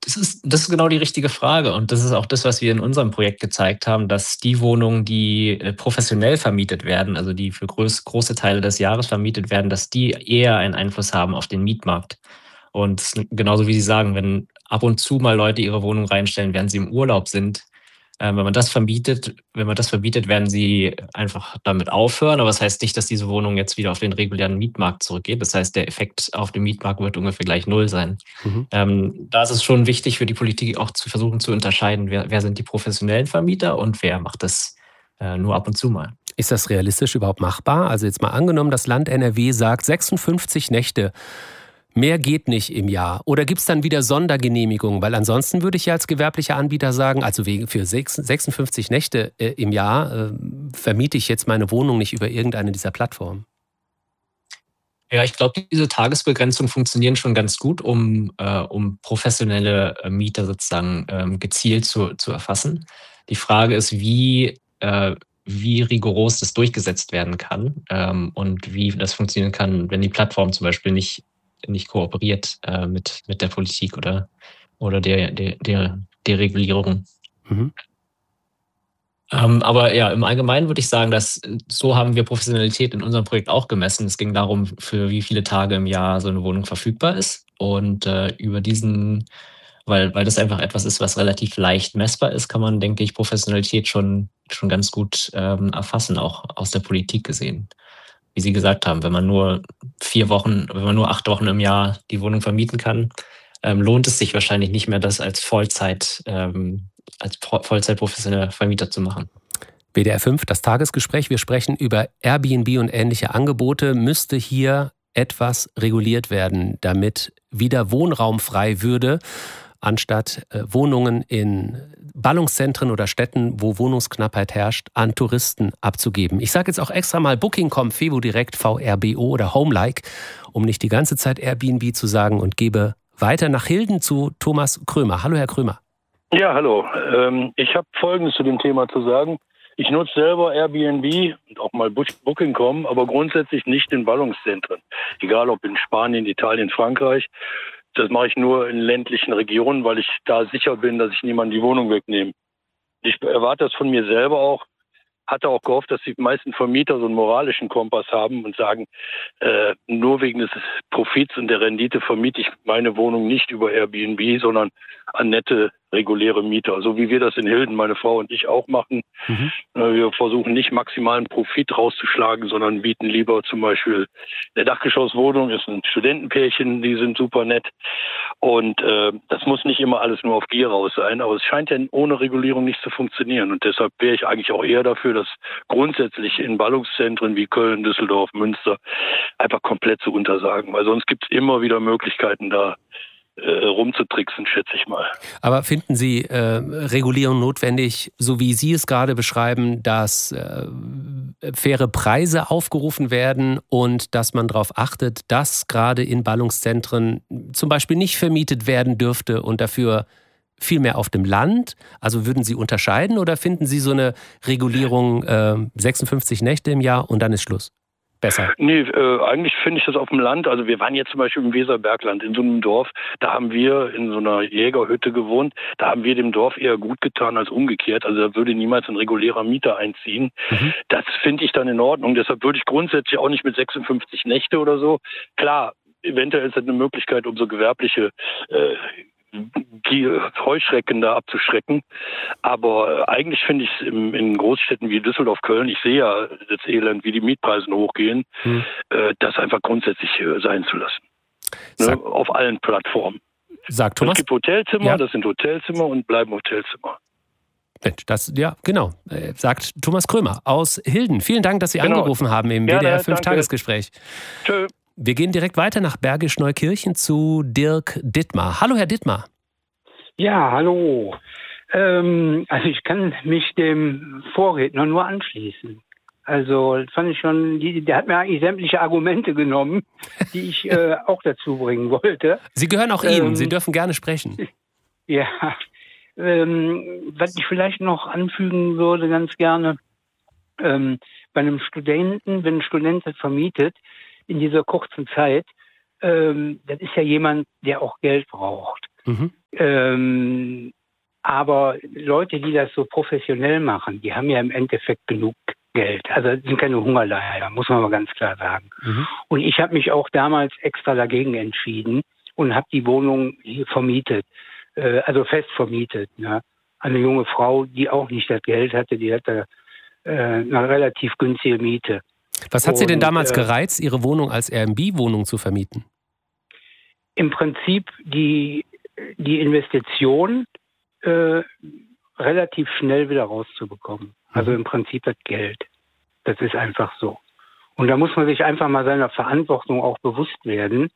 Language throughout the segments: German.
Das ist genau die richtige Frage. Und das ist auch das, was wir in unserem Projekt gezeigt haben, dass die Wohnungen, die professionell vermietet werden, also die für große Teile des Jahres vermietet werden, dass die eher einen Einfluss haben auf den Mietmarkt. Und genauso wie Sie sagen, wenn ab und zu mal Leute ihre Wohnung reinstellen, während sie im Urlaub sind, wenn man das verbietet, werden sie einfach damit aufhören. Aber das heißt nicht, dass diese Wohnung jetzt wieder auf den regulären Mietmarkt zurückgeht. Das heißt, der Effekt auf dem Mietmarkt wird ungefähr gleich null sein. Mhm. Da ist es schon wichtig für die Politik auch zu versuchen zu unterscheiden, wer sind die professionellen Vermieter und wer macht das nur ab und zu mal. Ist das realistisch überhaupt machbar? Also jetzt mal angenommen, das Land NRW sagt 56 Nächte. Mehr geht nicht im Jahr. Oder gibt es dann wieder Sondergenehmigungen? Weil ansonsten würde ich ja als gewerblicher Anbieter sagen, also für 56 Nächte im Jahr vermiete ich jetzt meine Wohnung nicht über irgendeine dieser Plattformen. Ja, ich glaube, diese Tagesbegrenzungen funktionieren schon ganz gut, um professionelle Mieter sozusagen gezielt zu erfassen. Die Frage ist, wie rigoros das durchgesetzt werden kann und wie das funktionieren kann, wenn die Plattform zum Beispiel nicht kooperiert mit der Politik oder der Regulierung. Mhm. Aber ja, im Allgemeinen würde ich sagen, dass so haben wir Professionalität in unserem Projekt auch gemessen. Es ging darum, für wie viele Tage im Jahr so eine Wohnung verfügbar ist. Und weil das einfach etwas ist, was relativ leicht messbar ist, kann man, denke ich, Professionalität schon ganz gut erfassen, auch aus der Politik gesehen. Wie Sie gesagt haben, wenn man nur 8 Wochen im Jahr die Wohnung vermieten kann, lohnt es sich wahrscheinlich nicht mehr, das als Vollzeit professioneller Vermieter zu machen. WDR 5, das Tagesgespräch. Wir sprechen über Airbnb und ähnliche Angebote. Müsste hier etwas reguliert werden, damit wieder Wohnraum frei würde, anstatt Wohnungen in Ballungszentren oder Städten, wo Wohnungsknappheit herrscht, an Touristen abzugeben. Ich sage jetzt auch extra mal Booking.com, Fevo Direkt, VRBO oder Homelike, um nicht die ganze Zeit Airbnb zu sagen, und gebe weiter nach Hilden zu Thomas Krömer. Hallo, Herr Krömer. Ja, hallo. Ich habe Folgendes zu dem Thema zu sagen. Ich nutze selber Airbnb und auch mal Booking.com, aber grundsätzlich nicht in Ballungszentren. Egal ob in Spanien, Italien, Frankreich. Das mache ich nur in ländlichen Regionen, weil ich da sicher bin, dass ich niemandem die Wohnung wegnehme. Ich erwarte das von mir selber auch. Hatte auch gehofft, dass die meisten Vermieter so einen moralischen Kompass haben und sagen, nur wegen des Profits und der Rendite vermiete ich meine Wohnung nicht über Airbnb, sondern an nette, reguläre Mieter. So wie wir das in Hilden, meine Frau und ich, auch machen. Mhm. Wir versuchen nicht maximalen Profit rauszuschlagen, sondern bieten lieber zum Beispiel eine Dachgeschosswohnung, ist ein Studentenpärchen, die sind super nett. Und das muss nicht immer alles nur auf Gier raus sein, aber es scheint ja ohne Regulierung nicht zu funktionieren. Und deshalb wäre ich eigentlich auch eher dafür, das grundsätzlich in Ballungszentren wie Köln, Düsseldorf, Münster einfach komplett zu untersagen. Weil sonst gibt es immer wieder Möglichkeiten, da rumzutricksen, schätze ich mal. Aber finden Sie Regulierung notwendig, so wie Sie es gerade beschreiben, dass faire Preise aufgerufen werden und dass man darauf achtet, dass gerade in Ballungszentren zum Beispiel nicht vermietet werden dürfte und dafür viel mehr auf dem Land? Also würden Sie unterscheiden oder finden Sie so eine Regulierung 56 Nächte im Jahr und dann ist Schluss? Besser? Nee, eigentlich finde ich das auf dem Land. Also wir waren jetzt zum Beispiel im Weserbergland in so einem Dorf. Da haben wir in so einer Jägerhütte gewohnt. Da haben wir dem Dorf eher gut getan als umgekehrt. Also da würde niemals ein regulärer Mieter einziehen. Mhm. Das finde ich dann in Ordnung. Deshalb würde ich grundsätzlich auch nicht mit 56 Nächte oder so. Klar, eventuell ist das eine Möglichkeit, um so gewerbliche Heuschrecken da abzuschrecken. Aber eigentlich finde ich es in Großstädten wie Düsseldorf, Köln, ich sehe ja das Elend, wie die Mietpreise hochgehen, das einfach grundsätzlich sein zu lassen. Ne? Auf allen Plattformen. Sagt Thomas. Es gibt Hotelzimmer, ja. Das sind Hotelzimmer und bleiben Hotelzimmer. Mensch, ja, genau, sagt Thomas Krömer aus Hilden. Vielen Dank, dass Sie angerufen haben im WDR 5 Tagesgespräch. Tschö. Wir gehen direkt weiter nach Bergisch Neukirchen zu Dirk Dittmar. Hallo, Herr Dittmar. Ja, hallo. Also ich kann mich dem Vorredner nur anschließen. Also das fand ich schon, der hat mir eigentlich sämtliche Argumente genommen, die ich auch dazu bringen wollte. Sie gehören auch Ihnen, Sie dürfen gerne sprechen. Ja, was ich vielleicht noch anfügen würde, ganz gerne, bei einem Studenten, wenn ein Student das vermietet, in dieser kurzen Zeit, das ist ja jemand, der auch Geld braucht. Mhm. Aber Leute, die das so professionell machen, die haben ja im Endeffekt genug Geld. Also das sind keine Hungerleier, muss man mal ganz klar sagen. Und ich habe mich auch damals extra dagegen entschieden und habe die Wohnung hier vermietet, also fest vermietet. Ne? Eine junge Frau, die auch nicht das Geld hatte, die hatte eine relativ günstige Miete. Was hat Sie denn damals gereizt, Ihre Wohnung als Airbnb-Wohnung zu vermieten? Im Prinzip die Investition relativ schnell wieder rauszubekommen. Also im Prinzip das Geld. Das ist einfach so. Und da muss man sich einfach mal seiner Verantwortung auch bewusst werden.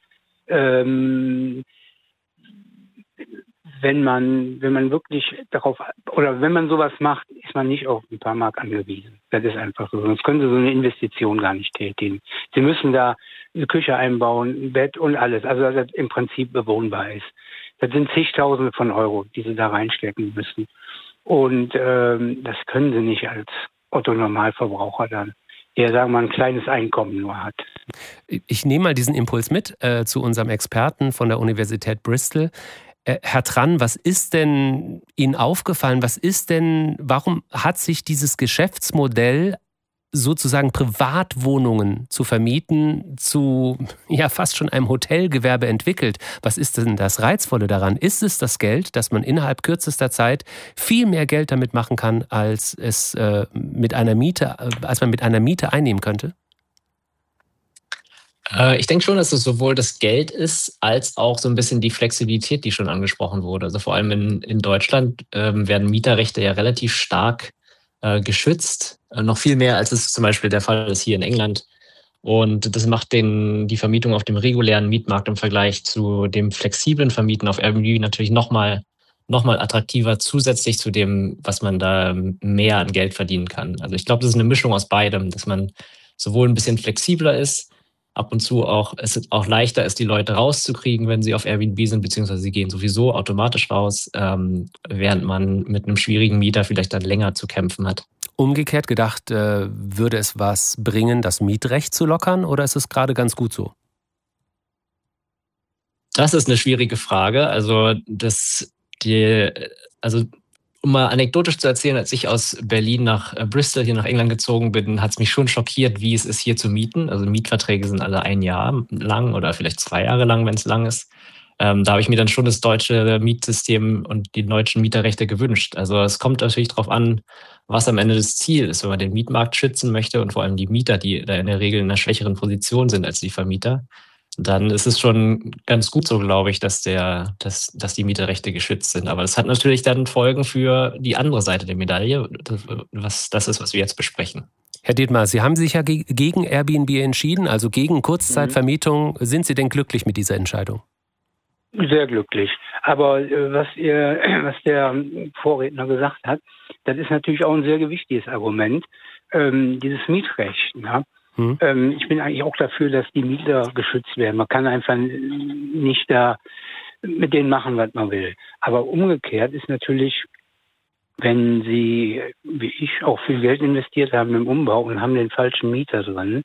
Wenn man wirklich darauf, oder wenn man sowas macht, ist man nicht auf ein paar Mark angewiesen. Das ist einfach so. Sonst können Sie so eine Investition gar nicht tätigen. Sie müssen da eine Küche einbauen, ein Bett und alles. Also dass das im Prinzip bewohnbar ist. Das sind zigtausende von Euro, die Sie da reinstecken müssen. Und das können Sie nicht als Otto-Normalverbraucher dann, der, sagen wir mal, ein kleines Einkommen nur hat. Ich nehme mal diesen Impuls mit zu unserem Experten von der Universität Bristol. Herr Tran, was ist denn Ihnen aufgefallen? Warum hat sich dieses Geschäftsmodell, sozusagen Privatwohnungen zu vermieten, zu ja fast schon einem Hotelgewerbe entwickelt? Was ist denn das Reizvolle daran? Ist es das Geld, dass man innerhalb kürzester Zeit viel mehr Geld damit machen kann, als man mit einer Miete einnehmen könnte? Ich denke schon, dass es sowohl das Geld ist, als auch so ein bisschen die Flexibilität, die schon angesprochen wurde. Also vor allem in Deutschland werden Mieterrechte ja relativ stark geschützt, noch viel mehr, als es zum Beispiel der Fall ist hier in England. Und das macht die Vermietung auf dem regulären Mietmarkt im Vergleich zu dem flexiblen Vermieten auf Airbnb natürlich noch mal attraktiver, zusätzlich zu dem, was man da mehr an Geld verdienen kann. Also ich glaube, das ist eine Mischung aus beidem, dass man sowohl ein bisschen flexibler ist, ab und zu es auch leichter ist, die Leute rauszukriegen, wenn sie auf Airbnb sind, beziehungsweise sie gehen sowieso automatisch raus, während man mit einem schwierigen Mieter vielleicht dann länger zu kämpfen hat. Umgekehrt gedacht, würde es was bringen, das Mietrecht zu lockern, oder ist es gerade ganz gut so? Das ist eine schwierige Frage. Um mal anekdotisch zu erzählen, als ich aus Berlin nach Bristol, hier nach England gezogen bin, hat es mich schon schockiert, wie es ist, hier zu mieten. Also Mietverträge sind alle 1 Jahr lang oder vielleicht 2 Jahre lang, wenn es lang ist. Da habe ich mir dann schon das deutsche Mietsystem und die deutschen Mieterrechte gewünscht. Also es kommt natürlich darauf an, was am Ende das Ziel ist, wenn man den Mietmarkt schützen möchte und vor allem die Mieter, die da in der Regel in einer schwächeren Position sind als die Vermieter. Dann ist es schon ganz gut so, glaube ich, dass die Mieterrechte geschützt sind. Aber das hat natürlich dann Folgen für die andere Seite der Medaille. Das ist, was wir jetzt besprechen. Herr Dietmar, Sie haben sich ja gegen Airbnb entschieden, also gegen Kurzzeitvermietung. Sind Sie denn glücklich mit dieser Entscheidung? Sehr glücklich. Aber was der Vorredner gesagt hat, das ist natürlich auch ein sehr gewichtiges Argument. Dieses Mietrecht, ja. Ich bin eigentlich auch dafür, dass die Mieter geschützt werden. Man kann einfach nicht da mit denen machen, was man will. Aber umgekehrt ist natürlich, wenn Sie, wie ich, auch viel Geld investiert haben im Umbau und haben den falschen Mieter drin,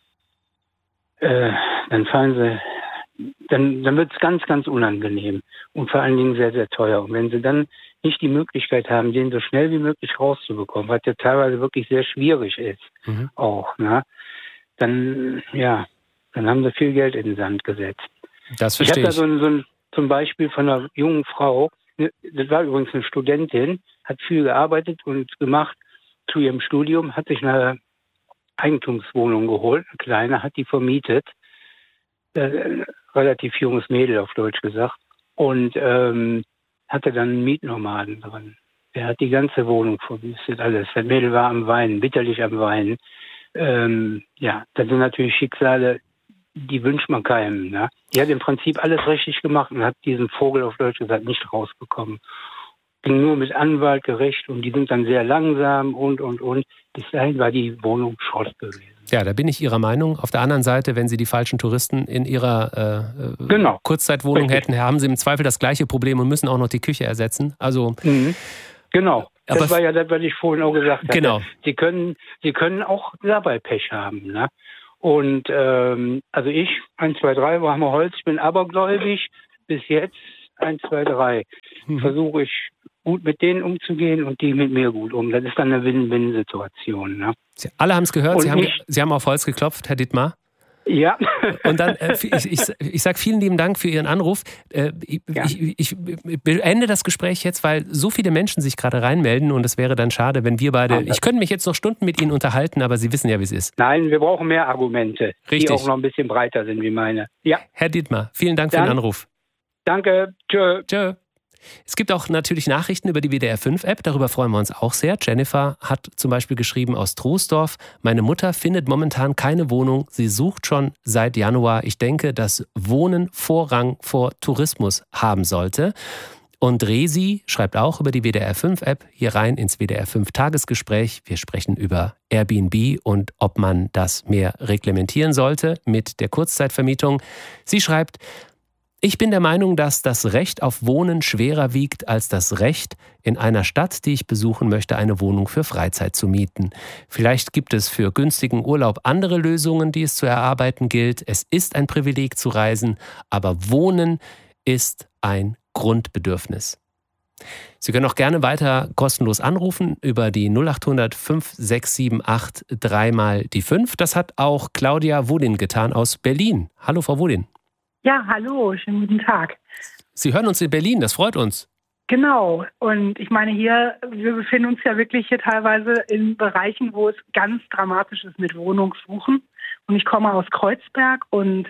dann wird es ganz, ganz unangenehm und vor allen Dingen sehr, sehr teuer. Und wenn Sie dann nicht die Möglichkeit haben, den so schnell wie möglich rauszubekommen, was ja teilweise wirklich sehr schwierig ist, auch, ne? Dann haben Sie viel Geld in den Sand gesetzt. Das verstehe ich. Ich habe da zum Beispiel von einer jungen Frau, das war übrigens eine Studentin, hat viel gearbeitet und gemacht zu ihrem Studium, hat sich eine Eigentumswohnung geholt, eine kleine, hat die vermietet, relativ junges Mädel auf Deutsch gesagt, und hatte dann einen Mietnomaden drin. Der hat die ganze Wohnung verwüstet, alles. Der Mädel war am Weinen, bitterlich am Weinen. Das sind natürlich Schicksale, die wünscht man keinem. Ne? Die hat im Prinzip alles richtig gemacht und hat diesen Vogel auf Deutsch gesagt nicht rausbekommen. Ging nur mit Anwalt gerecht und die sind dann sehr langsam und. Bis dahin war die Wohnung Schrott gewesen. Ja, da bin ich Ihrer Meinung. Auf der anderen Seite, wenn Sie die falschen Touristen in Ihrer Kurzzeitwohnung hätten, haben Sie im Zweifel das gleiche Problem und müssen auch noch die Küche ersetzen. Also Genau. Das war ja das, was ich vorhin auch gesagt habe. Genau. Sie können auch dabei Pech haben. Ne? Und also ich, 1, 2, 3, machen wir Holz, ich bin abergläubig. Bis jetzt 1, 2, 3. Versuche ich gut mit denen umzugehen und die mit mir gut um. Das ist dann eine Win-Win-Situation. Ne? Alle haben es gehört, Und Sie haben auf Holz geklopft, Herr Dittmar. Ja. Und dann, ich sage vielen lieben Dank für Ihren Anruf. Ich beende das Gespräch jetzt, weil so viele Menschen sich gerade reinmelden und es wäre dann schade, wenn wir beide, ich könnte mich jetzt noch Stunden mit Ihnen unterhalten, aber Sie wissen ja, wie es ist. Nein, wir brauchen mehr Argumente, Richtig. Die auch noch ein bisschen breiter sind wie meine. Ja. Herr Dittmar, vielen Dank für den Anruf. Danke, tschö. Tschö. Es gibt auch natürlich Nachrichten über die WDR 5-App, darüber freuen wir uns auch sehr. Jennifer hat zum Beispiel geschrieben aus Troisdorf: Meine Mutter findet momentan keine Wohnung, sie sucht schon seit Januar. Ich denke, dass Wohnen Vorrang vor Tourismus haben sollte. Und Resi schreibt auch über die WDR 5-App hier rein ins WDR 5-Tagesgespräch. Wir sprechen über Airbnb und ob man das mehr reglementieren sollte mit der Kurzzeitvermietung. Sie schreibt: Ich bin der Meinung, dass das Recht auf Wohnen schwerer wiegt als das Recht, in einer Stadt, die ich besuchen möchte, eine Wohnung für Freizeit zu mieten. Vielleicht gibt es für günstigen Urlaub andere Lösungen, die es zu erarbeiten gilt. Es ist ein Privileg zu reisen, aber Wohnen ist ein Grundbedürfnis. Sie können auch gerne weiter kostenlos anrufen über die 0800 5678 3 die 5. Das hat auch Claudia Wodin getan aus Berlin. Hallo, Frau Wodin. Ja, hallo, schönen guten Tag. Sie hören uns in Berlin, das freut uns. Genau, und ich meine wir befinden uns ja wirklich hier teilweise in Bereichen, wo es ganz dramatisch ist mit Wohnungssuchen. Und ich komme aus Kreuzberg und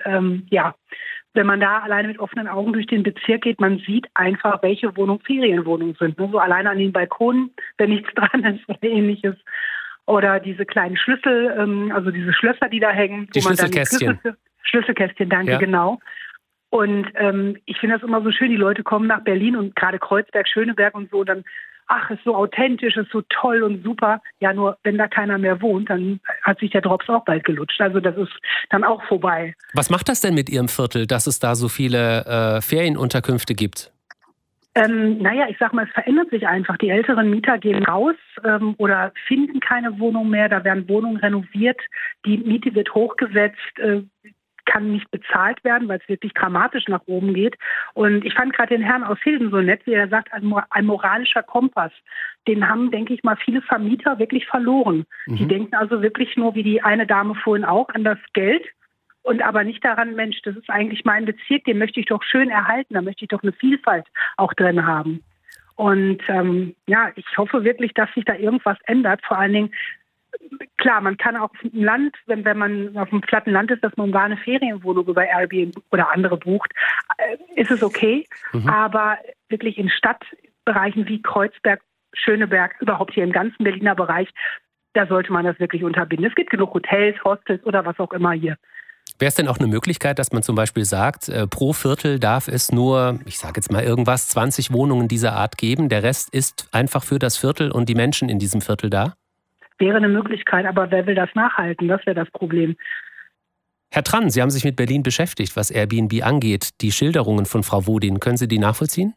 wenn man da alleine mit offenen Augen durch den Bezirk geht, man sieht einfach, welche Wohnungen Ferienwohnungen sind. Ne? So alleine an den Balkonen, wenn nichts dran ist oder ähnliches. Oder diese kleinen Schlüssel, also diese Schlösser, die da hängen. Die Schlüsselkästchen. Schlüsselkästchen, danke, genau. Und ich finde das immer so schön, die Leute kommen nach Berlin und gerade Kreuzberg, Schöneberg und so, dann, ist so authentisch, ist so toll und super. Ja, nur wenn da keiner mehr wohnt, dann hat sich der Drops auch bald gelutscht. Also das ist dann auch vorbei. Was macht das denn mit Ihrem Viertel, dass es da so viele Ferienunterkünfte gibt? Ich sag mal, es verändert sich einfach. Die älteren Mieter gehen raus oder finden keine Wohnung mehr. Da werden Wohnungen renoviert. Die Miete wird hochgesetzt, kann nicht bezahlt werden, weil es wirklich dramatisch nach oben geht. Und ich fand gerade den Herrn aus Hilden so nett, wie er sagt, ein moralischer Kompass. Den haben, denke ich mal, viele Vermieter wirklich verloren. Die denken also wirklich nur, wie die eine Dame vorhin auch, an das Geld. Und aber nicht daran, Mensch, das ist eigentlich mein Bezirk, den möchte ich doch schön erhalten, da möchte ich doch eine Vielfalt auch drin haben. Und ich hoffe wirklich, dass sich da irgendwas ändert. Vor allen Dingen, klar, man kann auch im Land, wenn man auf dem platten Land ist, dass man da eine Ferienwohnung über Airbnb oder andere bucht, ist es okay. Aber wirklich in Stadtbereichen wie Kreuzberg, Schöneberg, überhaupt hier im ganzen Berliner Bereich, da sollte man das wirklich unterbinden. Es gibt genug Hotels, Hostels oder was auch immer hier. Wäre es denn auch eine Möglichkeit, dass man zum Beispiel sagt, pro Viertel darf es nur, ich sage jetzt mal irgendwas, 20 Wohnungen dieser Art geben, der Rest ist einfach für das Viertel und die Menschen in diesem Viertel da? Wäre eine Möglichkeit, aber wer will das nachhalten? Das wäre das Problem. Herr Trann, Sie haben sich mit Berlin beschäftigt, was Airbnb angeht. Die Schilderungen von Frau Wodin, können Sie die nachvollziehen?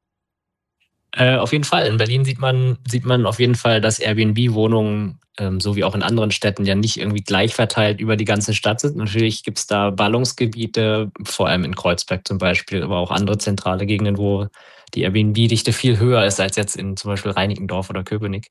Auf jeden Fall. In Berlin sieht man auf jeden Fall, dass Airbnb-Wohnungen, so wie auch in anderen Städten, ja nicht irgendwie gleich verteilt über die ganze Stadt sind. Natürlich gibt es da Ballungsgebiete, vor allem in Kreuzberg zum Beispiel, aber auch andere zentrale Gegenden, wo die Airbnb-Dichte viel höher ist als jetzt in zum Beispiel Reinickendorf oder Köpenick.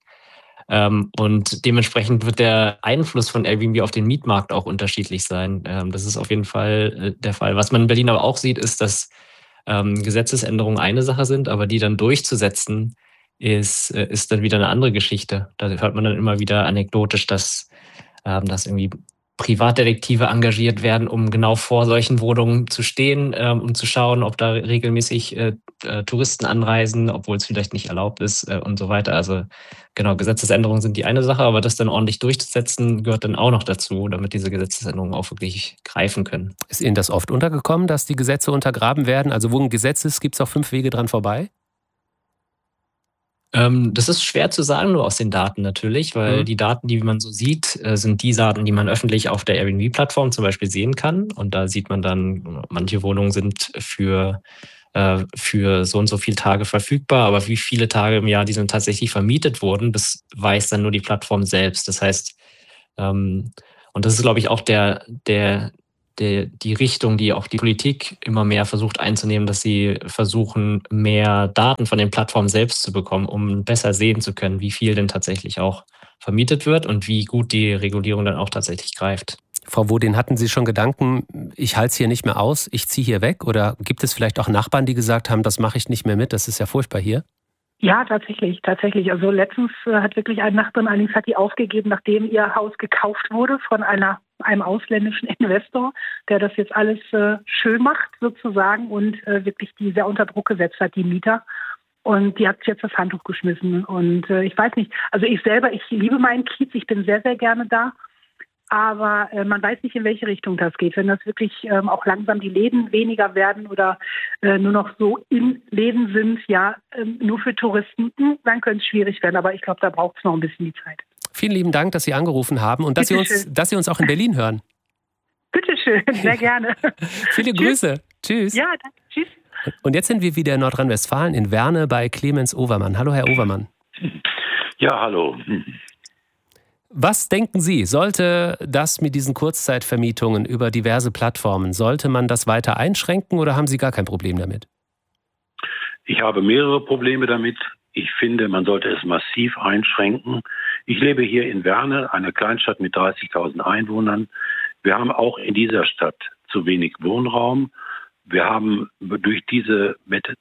Und dementsprechend wird der Einfluss von Airbnb auf den Mietmarkt auch unterschiedlich sein. Das ist auf jeden Fall der Fall. Was man in Berlin aber auch sieht, ist, dass Gesetzesänderungen eine Sache sind, aber die dann durchzusetzen, ist dann wieder eine andere Geschichte. Da hört man dann immer wieder anekdotisch, dass irgendwie Privatdetektive engagiert werden, um genau vor solchen Wohnungen zu stehen und zu schauen, ob da regelmäßig Touristen anreisen, obwohl es vielleicht nicht erlaubt ist und so weiter. Also genau, Gesetzesänderungen sind die eine Sache, aber das dann ordentlich durchzusetzen, gehört dann auch noch dazu, damit diese Gesetzesänderungen auch wirklich greifen können. Ist Ihnen das oft untergekommen, dass die Gesetze untergraben werden? Also wo ein Gesetz ist, gibt es auch 5 Wege dran vorbei? Das ist schwer zu sagen, nur aus den Daten natürlich, weil die Daten, die man so sieht, sind die Daten, die man öffentlich auf der Airbnb-Plattform zum Beispiel sehen kann. Und da sieht man dann, manche Wohnungen sind für so und so viele Tage verfügbar, aber wie viele Tage im Jahr die sind tatsächlich vermietet wurden, das weiß dann nur die Plattform selbst. Das heißt, und das ist, glaube ich, auch der die Richtung, die auch die Politik immer mehr versucht einzunehmen, dass sie versuchen, mehr Daten von den Plattformen selbst zu bekommen, um besser sehen zu können, wie viel denn tatsächlich auch vermietet wird und wie gut die Regulierung dann auch tatsächlich greift. Frau Wodin, hatten Sie schon Gedanken, ich halte es hier nicht mehr aus, ich ziehe hier weg? Oder gibt es vielleicht auch Nachbarn, die gesagt haben, das mache ich nicht mehr mit, das ist ja furchtbar hier? Ja, tatsächlich. Also letztens hat wirklich eine Nachbarin, allerdings hat die aufgegeben, nachdem ihr Haus gekauft wurde von einem ausländischen Investor, der das jetzt alles schön macht sozusagen und wirklich die sehr unter Druck gesetzt hat, die Mieter. Und die hat jetzt das Handtuch geschmissen. Und ich weiß nicht, also ich liebe meinen Kiez, ich bin sehr, sehr gerne da. Aber man weiß nicht, in welche Richtung das geht. Wenn das wirklich auch langsam die Läden weniger werden oder nur noch so in Läden sind, nur für Touristen, dann könnte es schwierig werden. Aber ich glaube, da braucht es noch ein bisschen die Zeit. Vielen lieben Dank, dass Sie angerufen haben und dass Sie uns auch in Berlin hören. Bitteschön, sehr gerne. Viele Grüße. Tschüss. Ja, danke. Tschüss. Und jetzt sind wir wieder in Nordrhein-Westfalen, in Werne bei Clemens Overmann. Hallo, Herr Overmann. Ja, hallo. Was denken Sie, sollte das mit diesen Kurzzeitvermietungen über diverse Plattformen, sollte man das weiter einschränken oder haben Sie gar kein Problem damit? Ich habe mehrere Probleme damit. Ich finde, man sollte es massiv einschränken. Ich lebe hier in Werne, einer Kleinstadt mit 30.000 Einwohnern. Wir haben auch in dieser Stadt zu wenig Wohnraum. Wir haben durch dieses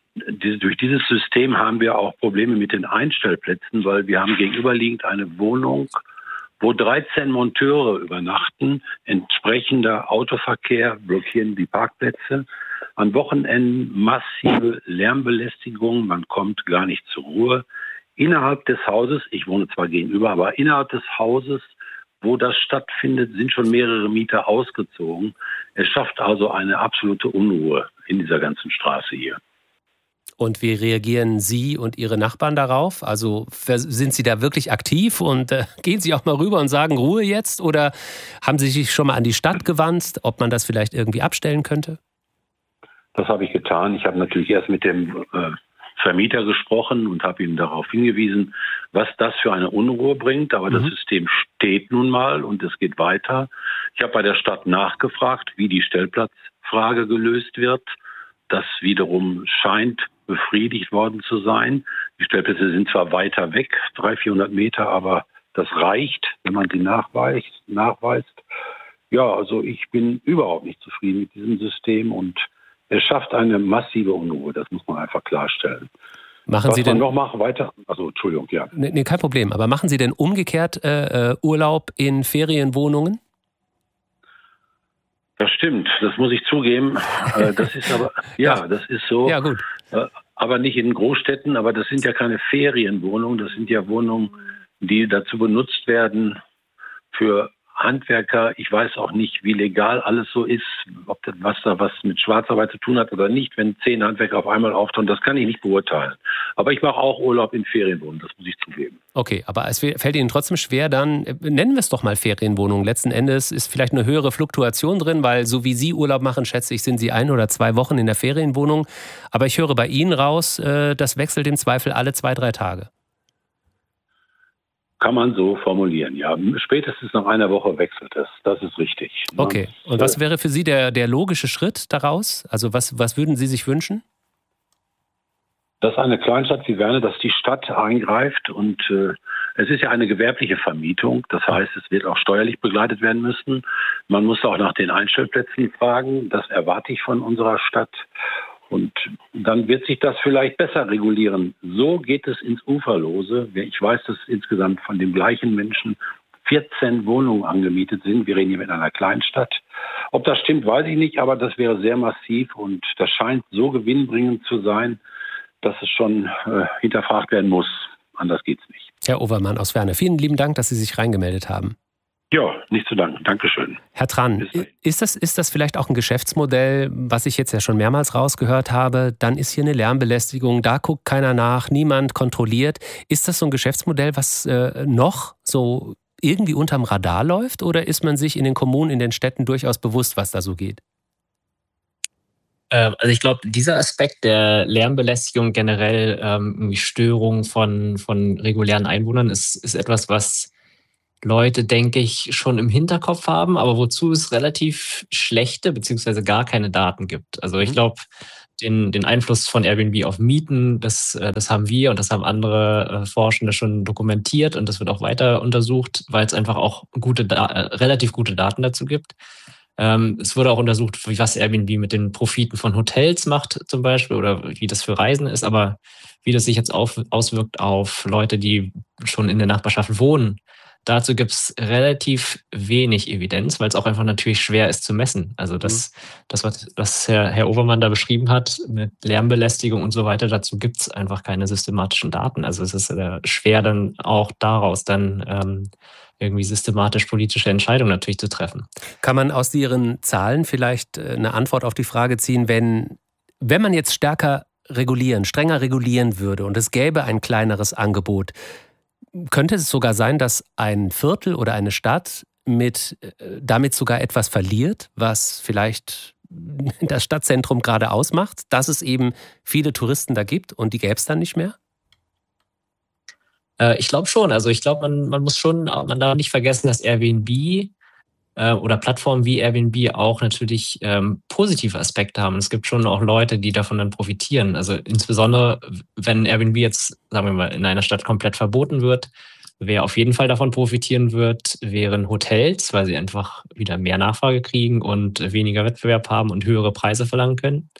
System haben wir auch Probleme mit den Einstellplätzen, weil wir haben gegenüberliegend eine Wohnung, wo 13 Monteure übernachten. Entsprechender Autoverkehr blockieren die Parkplätze. An Wochenenden massive Lärmbelästigung. Man kommt gar nicht zur Ruhe. Innerhalb des Hauses, ich wohne zwar gegenüber, aber innerhalb des Hauses, wo das stattfindet, sind schon mehrere Mieter ausgezogen. Es schafft also eine absolute Unruhe in dieser ganzen Straße hier. Und wie reagieren Sie und Ihre Nachbarn darauf? Also sind Sie da wirklich aktiv und gehen Sie auch mal rüber und sagen Ruhe jetzt? Oder haben Sie sich schon mal an die Stadt gewandt, ob man das vielleicht irgendwie abstellen könnte? Das habe ich getan. Ich habe natürlich erst mit dem Vermieter gesprochen und habe ihm darauf hingewiesen, was das für eine Unruhe bringt. Aber das System steht nun mal und es geht weiter. Ich habe bei der Stadt nachgefragt, wie die Stellplatzfrage gelöst wird. Das wiederum scheint befriedigt worden zu sein. Die Stellplätze sind zwar weiter weg, 300-400 Meter, aber das reicht, wenn man sie nachweist. Ja, also ich bin überhaupt nicht zufrieden mit diesem System und es schafft eine massive Unruhe, das muss man einfach klarstellen. Machen Sie denn noch machen weiter? Also Entschuldigung, ja. Nee, kein Problem. Aber machen Sie denn umgekehrt Urlaub in Ferienwohnungen? Das stimmt, das muss ich zugeben. Das ist aber das ist so. Ja, gut. Aber nicht in Großstädten. Aber das sind ja keine Ferienwohnungen. Das sind ja Wohnungen, die dazu benutzt werden für Handwerker. Ich weiß auch nicht, wie legal alles so ist, ob das was mit Schwarzarbeit zu tun hat oder nicht, wenn 10 Handwerker auf einmal auftauchen. Das kann ich nicht beurteilen. Aber ich mache auch Urlaub in Ferienwohnungen, das muss ich zugeben. Okay, aber es fällt Ihnen trotzdem schwer, dann nennen wir es doch mal Ferienwohnungen. Letzten Endes ist vielleicht eine höhere Fluktuation drin, weil so wie Sie Urlaub machen, schätze ich, sind Sie 1 oder 2 Wochen in der Ferienwohnung. Aber ich höre bei Ihnen raus, das wechselt im Zweifel alle 2-3 Tage. Kann man so formulieren, ja. Spätestens nach einer Woche wechselt es. Das ist richtig. Okay. Und was wäre für Sie der logische Schritt daraus? Also was würden Sie sich wünschen? Dass eine Kleinstadt wie Werne, dass die Stadt eingreift und es ist ja eine gewerbliche Vermietung. Das heißt, es wird auch steuerlich begleitet werden müssen. Man muss auch nach den Einstellplätzen fragen. Das erwarte ich von unserer Stadt. Und dann wird sich das vielleicht besser regulieren. So geht es ins Uferlose. Ich weiß, dass insgesamt von dem gleichen Menschen 14 Wohnungen angemietet sind. Wir reden hier mit einer Kleinstadt. Ob das stimmt, weiß ich nicht, aber das wäre sehr massiv und das scheint so gewinnbringend zu sein, dass es schon hinterfragt werden muss. Anders geht's nicht. Herr Overmann aus Werne, vielen lieben Dank, dass Sie sich reingemeldet haben. Ja, nicht zu danken. Dankeschön. Herr Tran, ist das vielleicht auch ein Geschäftsmodell, was ich jetzt ja schon mehrmals rausgehört habe? Dann ist hier eine Lärmbelästigung, da guckt keiner nach, niemand kontrolliert. Ist das so ein Geschäftsmodell, was noch so irgendwie unterm Radar läuft? Oder ist man sich in den Kommunen, in den Städten durchaus bewusst, was da so geht? Also ich glaube, dieser Aspekt der Lärmbelästigung generell, Störung von regulären Einwohnern ist etwas, was Leute, denke ich, schon im Hinterkopf haben, aber wozu es relativ schlechte beziehungsweise gar keine Daten gibt. Also ich glaube, den Einfluss von Airbnb auf Mieten, das haben wir und das haben andere Forschende schon dokumentiert und das wird auch weiter untersucht, weil es einfach auch relativ gute Daten dazu gibt. Es wurde auch untersucht, was Airbnb mit den Profiten von Hotels macht zum Beispiel oder wie das für Reisende ist, aber wie das sich jetzt auswirkt auf Leute, die schon in der Nachbarschaft wohnen. Dazu gibt es relativ wenig Evidenz, weil es auch einfach natürlich schwer ist zu messen. Also das was Herr Overmann da beschrieben hat mit Lärmbelästigung und so weiter, dazu gibt es einfach keine systematischen Daten. Also es ist schwer dann auch daraus dann irgendwie systematisch politische Entscheidungen natürlich zu treffen. Kann man aus Ihren Zahlen vielleicht eine Antwort auf die Frage ziehen, wenn man jetzt strenger regulieren würde und es gäbe ein kleineres Angebot, könnte es sogar sein, dass ein Viertel oder eine Stadt damit sogar etwas verliert, was vielleicht das Stadtzentrum gerade ausmacht, dass es eben viele Touristen da gibt und die gäbe es dann nicht mehr? Ich glaube schon. Also ich glaube, man darf nicht vergessen, dass Airbnb oder Plattformen wie Airbnb auch natürlich positive Aspekte haben. Es gibt schon auch Leute, die davon dann profitieren. Also insbesondere, wenn Airbnb jetzt, sagen wir mal, in einer Stadt komplett verboten wird, wer auf jeden Fall davon profitieren wird, wären Hotels, weil sie einfach wieder mehr Nachfrage kriegen und weniger Wettbewerb haben und höhere Preise verlangen können.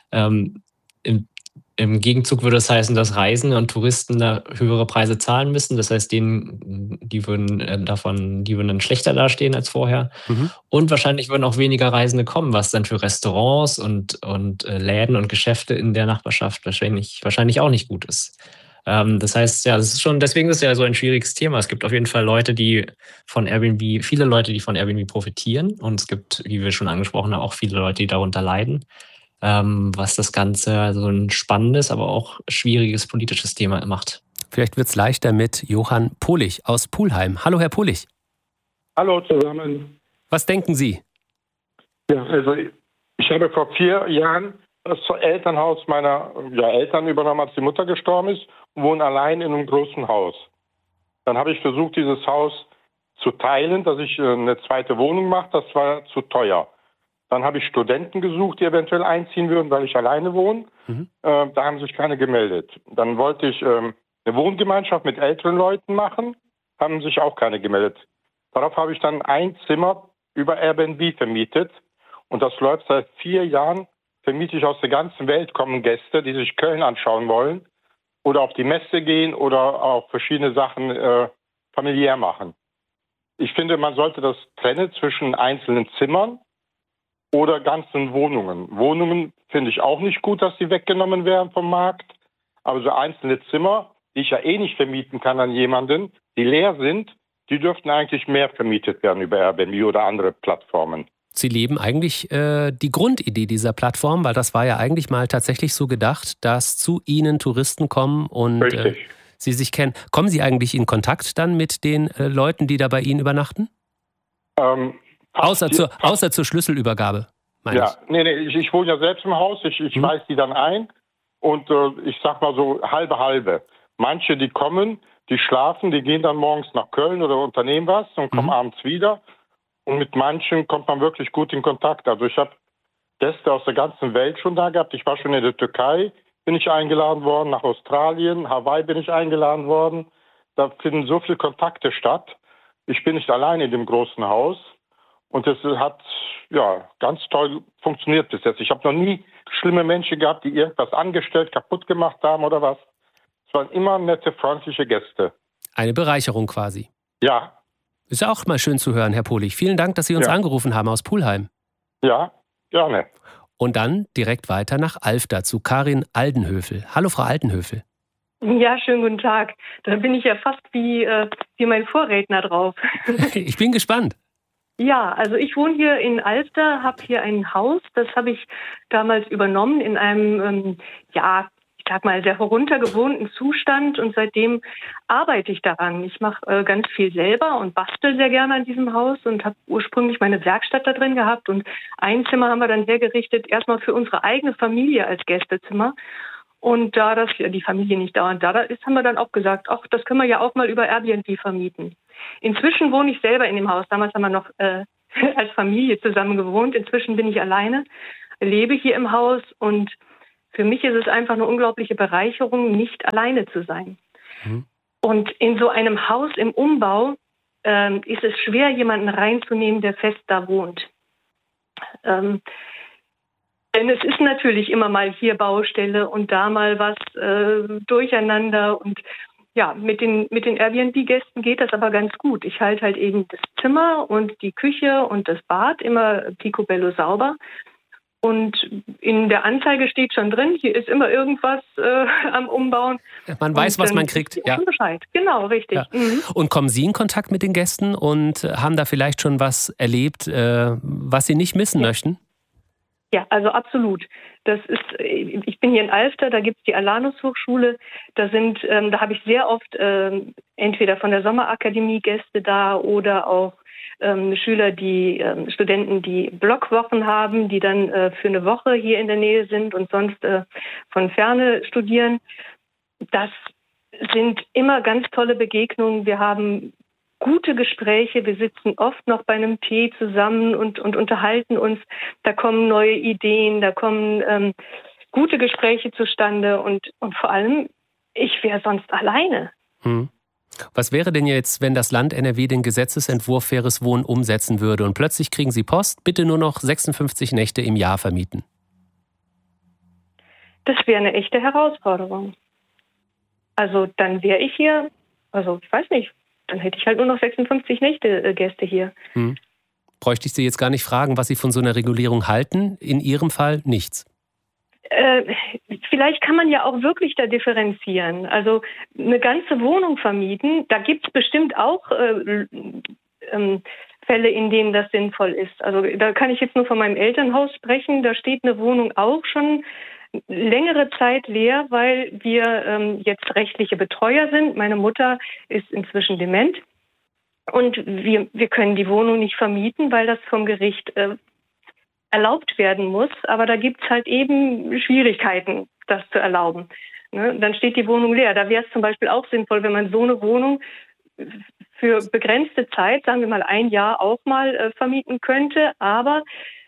Im Gegenzug würde es heißen, dass Reisende und Touristen da höhere Preise zahlen müssen. Das heißt, die würden dann schlechter dastehen als vorher. Und wahrscheinlich würden auch weniger Reisende kommen, was dann für Restaurants und Läden und Geschäfte in der Nachbarschaft wahrscheinlich auch nicht gut ist. Das heißt, ja, deswegen ist es ja so ein schwieriges Thema. Es gibt auf jeden Fall viele Leute, die von Airbnb profitieren. Und es gibt, wie wir schon angesprochen haben, auch viele Leute, die darunter leiden. Was das Ganze so ein spannendes, aber auch schwieriges politisches Thema macht. Vielleicht wird es leichter mit Johann Pohlich aus Pulheim. Hallo, Herr Pohlich. Hallo zusammen. Was denken Sie? Ja, also ich habe vor 4 Jahren das Elternhaus meiner Eltern übernommen, als die Mutter gestorben ist, und wohne allein in einem großen Haus. Dann habe ich versucht, dieses Haus zu teilen, dass ich eine zweite Wohnung mache. Das war zu teuer. Dann habe ich Studenten gesucht, die eventuell einziehen würden, weil ich alleine wohne. Da haben sich keine gemeldet. Dann wollte ich eine Wohngemeinschaft mit älteren Leuten machen, haben sich auch keine gemeldet. Darauf habe ich dann ein Zimmer über Airbnb vermietet. Und das läuft seit 4 Jahren. Vermiete ich aus der ganzen Welt, kommen Gäste, die sich Köln anschauen wollen oder auf die Messe gehen oder auch verschiedene Sachen familiär machen. Ich finde, man sollte das trennen zwischen einzelnen Zimmern oder ganzen Wohnungen. Wohnungen finde ich auch nicht gut, dass sie weggenommen werden vom Markt. Aber so einzelne Zimmer, die ich ja eh nicht vermieten kann an jemanden, die leer sind, die dürften eigentlich mehr vermietet werden über Airbnb oder andere Plattformen. Sie leben eigentlich die Grundidee dieser Plattform, weil das war ja eigentlich mal tatsächlich so gedacht, dass zu Ihnen Touristen kommen und Sie sich kennen. Kommen Sie eigentlich in Kontakt dann mit den Leuten, die da bei Ihnen übernachten? Außer zur Schlüsselübergabe, meine ich. Nee, ich wohne ja selbst im Haus, ich weise die dann ein und ich sag mal so halbe. Manche, die kommen, die schlafen, die gehen dann morgens nach Köln oder unternehmen was und kommen abends wieder. Und mit manchen kommt man wirklich gut in Kontakt. Also ich habe Gäste aus der ganzen Welt schon da gehabt. Ich war schon in der Türkei, bin ich eingeladen worden, nach Australien, Hawaii bin ich eingeladen worden. Da finden so viele Kontakte statt. Ich bin nicht allein in dem großen Haus. Und es hat ganz toll funktioniert bis jetzt. Ich habe noch nie schlimme Menschen gehabt, die irgendwas angestellt, kaputt gemacht haben oder was. Es waren immer nette, freundliche Gäste. Eine Bereicherung quasi. Ja. Ist ja auch mal schön zu hören, Herr Pohlich. Vielen Dank, dass Sie uns angerufen haben aus Pulheim. Ja, gerne. Und dann direkt weiter nach Alfter zu Karin Aldenhöfel. Hallo, Frau Aldenhöfel. Ja, schönen guten Tag. Da bin ich ja fast wie mein Vorredner drauf. Ich bin gespannt. Ja, also ich wohne hier in Alfter, habe hier ein Haus, das habe ich damals übernommen in einem, ich sag mal, sehr heruntergewohnten Zustand und seitdem arbeite ich daran. Ich mache ganz viel selber und bastel sehr gerne an diesem Haus und habe ursprünglich meine Werkstatt da drin gehabt und ein Zimmer haben wir dann hergerichtet, erstmal für unsere eigene Familie als Gästezimmer. Und da die Familie nicht dauernd da ist, haben wir dann auch gesagt, ach, das können wir ja auch mal über Airbnb vermieten. Inzwischen wohne ich selber in dem Haus. Damals haben wir noch als Familie zusammen gewohnt. Inzwischen bin ich alleine, lebe hier im Haus und für mich ist es einfach eine unglaubliche Bereicherung, nicht alleine zu sein. Mhm. Und in so einem Haus im Umbau ist es schwer, jemanden reinzunehmen, der fest da wohnt. Denn es ist natürlich immer mal hier Baustelle und da mal was durcheinander. Und ja, mit den Airbnb-Gästen geht das aber ganz gut. Ich halte halt eben das Zimmer und die Küche und das Bad immer picobello sauber. Und in der Anzeige steht schon drin, hier ist immer irgendwas am Umbauen. Man weiß, was man kriegt. Ja. Bescheid. Genau, richtig. Ja. Mhm. Und kommen Sie in Kontakt mit den Gästen und haben da vielleicht schon was erlebt, was Sie nicht missen möchten? Ja, also absolut. Ich bin hier in Alfter, da gibt es die Alanus-Hochschule. Da habe ich sehr oft entweder von der Sommerakademie Gäste da oder auch Schüler, Studenten, die Blockwochen haben, die dann für eine Woche hier in der Nähe sind und sonst von Ferne studieren. Das sind immer ganz tolle Begegnungen. Wir haben gute Gespräche. Wir sitzen oft noch bei einem Tee zusammen und unterhalten uns. Da kommen neue Ideen, da kommen gute Gespräche zustande und vor allem, ich wäre sonst alleine. Hm. Was wäre denn jetzt, wenn das Land NRW den Gesetzesentwurf Faires Wohnen umsetzen würde und plötzlich kriegen Sie Post, bitte nur noch 56 Nächte im Jahr vermieten? Das wäre eine echte Herausforderung. Also dann wäre ich hier, ich weiß nicht, dann hätte ich halt nur noch 56 Nächte Gäste hier. Bräuchte ich Sie jetzt gar nicht fragen, was Sie von so einer Regulierung halten? In Ihrem Fall nichts. Vielleicht kann man ja auch wirklich da differenzieren. Also eine ganze Wohnung vermieten, da gibt es bestimmt auch Fälle, in denen das sinnvoll ist. Also da kann ich jetzt nur von meinem Elternhaus sprechen. Da steht eine Wohnung auch schon längere Zeit leer, weil wir jetzt rechtliche Betreuer sind. Meine Mutter ist inzwischen dement und wir können die Wohnung nicht vermieten, weil das vom Gericht erlaubt werden muss, aber da gibt es halt eben Schwierigkeiten, das zu erlauben. Ne? Dann steht die Wohnung leer. Da wäre es zum Beispiel auch sinnvoll, wenn man so eine Wohnung für begrenzte Zeit, sagen wir mal 1 Jahr, auch mal vermieten könnte. Aber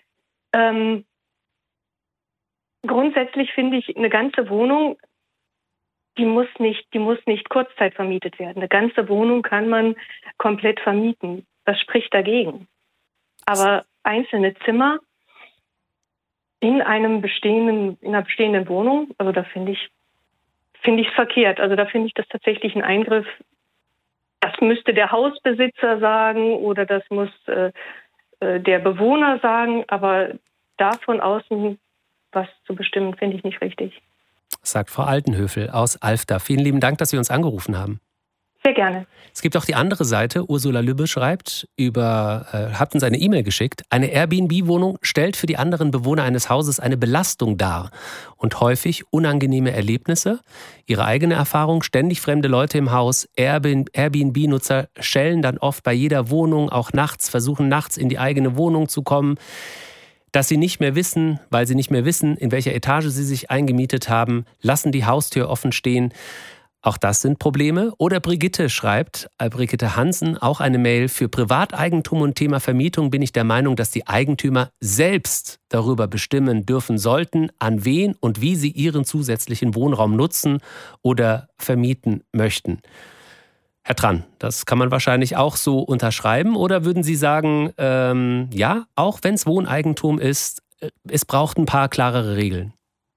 grundsätzlich finde ich, eine ganze Wohnung, die muss nicht Kurzzeit vermietet werden. Eine ganze Wohnung kann man komplett vermieten. Das spricht dagegen. Aber einzelne Zimmer in einer bestehenden Wohnung, also da finde ich es verkehrt. Also da finde ich das tatsächlich ein Eingriff. Das müsste der Hausbesitzer sagen oder das muss der Bewohner sagen, aber da von außen was zu bestimmen, finde ich nicht richtig. Sagt Frau Altenhöfel aus Alfter. Vielen lieben Dank, dass Sie uns angerufen haben. Sehr gerne. Es gibt auch die andere Seite. Ursula Lübbe schreibt, hat uns eine E-Mail geschickt. Eine Airbnb-Wohnung stellt für die anderen Bewohner eines Hauses eine Belastung dar und häufig unangenehme Erlebnisse. Ihre eigene Erfahrung, ständig fremde Leute im Haus. Airbnb-Nutzer schellen dann oft bei jeder Wohnung, auch nachts, versuchen nachts in die eigene Wohnung zu kommen. Dass sie nicht mehr wissen, weil sie nicht mehr wissen, in welcher Etage sie sich eingemietet haben, lassen die Haustür offen stehen. Auch das sind Probleme. Oder Brigitte schreibt, Brigitte Hansen, auch eine Mail: Für Privateigentum und Thema Vermietung bin ich der Meinung, dass die Eigentümer selbst darüber bestimmen dürfen sollten, an wen und wie sie ihren zusätzlichen Wohnraum nutzen oder vermieten möchten. Herr Tran, das kann man wahrscheinlich auch so unterschreiben. Oder würden Sie sagen, ja, auch wenn es Wohneigentum ist, es braucht ein paar klarere Regeln?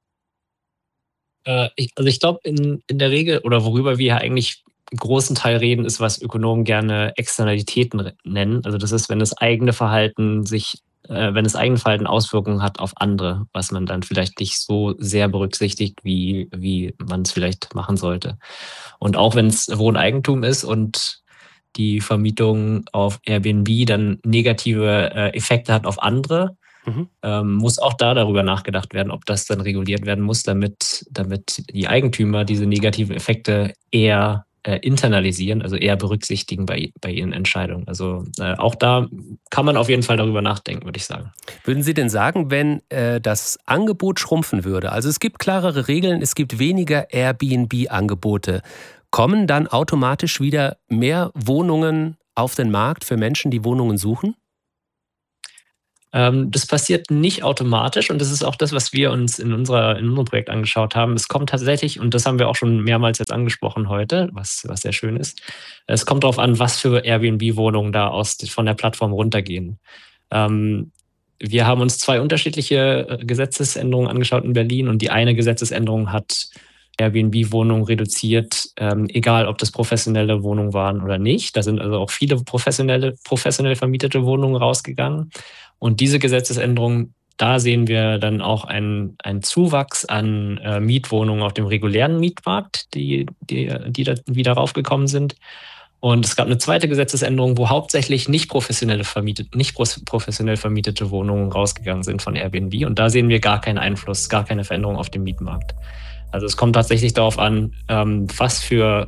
Ich glaube, in der Regel, oder worüber wir ja eigentlich einen großen Teil reden, ist, was Ökonomen gerne Externalitäten nennen. Also das ist, wenn das eigene Verhalten Auswirkungen hat auf andere, was man dann vielleicht nicht so sehr berücksichtigt, wie man es vielleicht machen sollte. Und auch wenn es Wohneigentum ist und die Vermietung auf Airbnb dann negative Effekte hat auf andere, muss auch darüber nachgedacht werden, ob das dann reguliert werden muss, damit die Eigentümer diese negativen Effekte eher internalisieren, also eher berücksichtigen bei ihren Entscheidungen. Also auch da kann man auf jeden Fall darüber nachdenken, würde ich sagen. Würden Sie denn sagen, wenn das Angebot schrumpfen würde, also es gibt klarere Regeln, es gibt weniger Airbnb-Angebote, kommen dann automatisch wieder mehr Wohnungen auf den Markt für Menschen, die Wohnungen suchen? Das passiert nicht automatisch und das ist auch das, was wir uns in unserem Projekt angeschaut haben. Es kommt tatsächlich, und das haben wir auch schon mehrmals jetzt angesprochen heute, was sehr schön ist, es kommt darauf an, was für Airbnb-Wohnungen da von der Plattform runtergehen. Wir haben uns 2 unterschiedliche Gesetzesänderungen angeschaut in Berlin und die eine Gesetzesänderung hat Airbnb-Wohnungen reduziert, egal ob das professionelle Wohnungen waren oder nicht. Da sind also auch viele professionell vermietete Wohnungen rausgegangen. Und diese Gesetzesänderung, da sehen wir dann auch einen Zuwachs an Mietwohnungen auf dem regulären Mietmarkt, die da wieder raufgekommen sind. Und es gab eine zweite Gesetzesänderung, wo hauptsächlich nicht professionell vermietete Wohnungen rausgegangen sind von Airbnb. Und da sehen wir gar keinen Einfluss, gar keine Veränderung auf dem Mietmarkt. Also es kommt tatsächlich darauf an, was für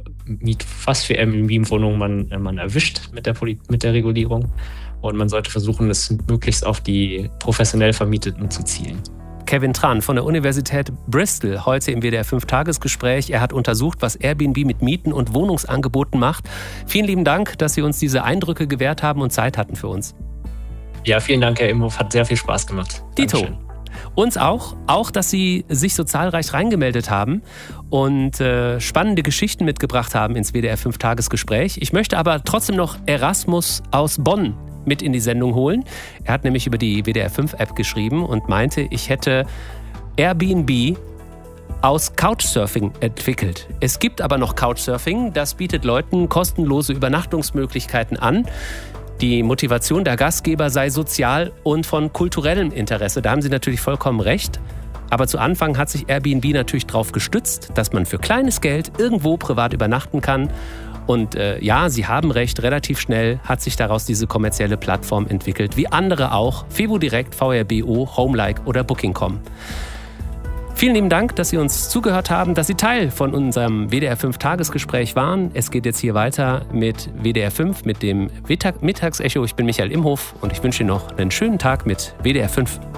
Airbnb-Wohnungen man erwischt mit der Regulierung. Und man sollte versuchen, es möglichst auf die professionell Vermieteten zu zielen. Kevin Tran von der Universität Bristol, heute im WDR 5-Tagesgespräch. Er hat untersucht, was Airbnb mit Mieten und Wohnungsangeboten macht. Vielen lieben Dank, dass Sie uns diese Eindrücke gewährt haben und Zeit hatten für uns. Ja, vielen Dank, Herr Imhoff. Hat sehr viel Spaß gemacht. Dito. Dankeschön. Uns auch, dass Sie sich so zahlreich reingemeldet haben und spannende Geschichten mitgebracht haben ins WDR 5-Tagesgespräch. Ich möchte aber trotzdem noch Erasmus aus Bonn mit in die Sendung holen. Er hat nämlich über die WDR 5-App geschrieben und meinte, ich hätte Airbnb aus Couchsurfing entwickelt. Es gibt aber noch Couchsurfing, das bietet Leuten kostenlose Übernachtungsmöglichkeiten an. Die Motivation der Gastgeber sei sozial und von kulturellem Interesse. Da haben Sie natürlich vollkommen recht. Aber zu Anfang hat sich Airbnb natürlich darauf gestützt, dass man für kleines Geld irgendwo privat übernachten kann. Und ja, Sie haben recht, relativ schnell hat sich daraus diese kommerzielle Plattform entwickelt, wie andere auch, Fevo-Direkt, VRBO, Homelike oder Booking.com. Vielen lieben Dank, dass Sie uns zugehört haben, dass Sie Teil von unserem WDR 5-Tagesgespräch waren. Es geht jetzt hier weiter mit WDR 5, mit dem Mittagsecho. Ich bin Michael Imhoff und ich wünsche Ihnen noch einen schönen Tag mit WDR 5.